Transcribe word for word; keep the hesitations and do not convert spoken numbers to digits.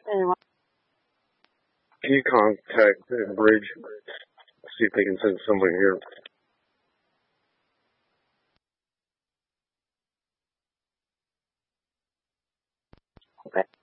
Anyway. Can you contact the bridge? See if they can send somebody here. Okay.